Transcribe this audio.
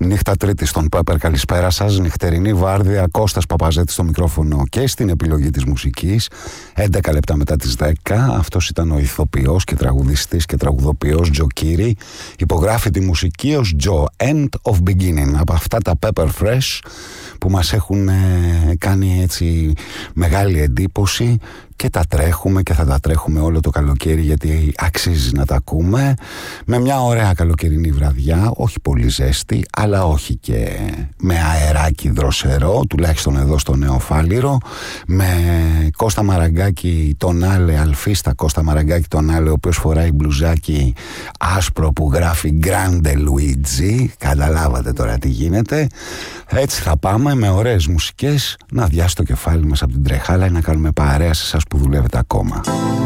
Νύχτα Τρίτη στον Πέπερ, καλησπέρα σας. Νυχτερινή βάρδια, Κώστας Παπαζέτης στο μικρόφωνο και στην επιλογή της μουσικής. 11 λεπτά μετά τις 10. Αυτός ήταν ο ηθοποιός και τραγουδιστής και τραγουδοποιός Τζο Κίρι. Υπογράφει τη μουσική ως Joe, End of Beginning. Από αυτά τα Pepper Fresh που μας έχουν κάνει έτσι μεγάλη εντύπωση και τα τρέχουμε και θα τα τρέχουμε όλο το καλοκαίρι, γιατί αξίζει να τα ακούμε, με μια ωραία καλοκαιρινή βραδιά, όχι πολύ ζέστη αλλά όχι και με αεράκι δροσερό, τουλάχιστον εδώ στο Νέο Φάληρο, με Κώστα Μαραγκάκη τον Άλε, αλφίστα Κώστα Μαραγκάκη τον Άλε, ο οποίος φοράει μπλουζάκι άσπρο που γράφει Grande Luigi. Καταλάβατε τώρα τι γίνεται. Έτσι θα πάμε με ωραίες μουσικές να διάσει το κεφάλι μας από την τρεχάλα ή να κάνουμε παρέα σε εσάς που δουλεύετε ακόμα.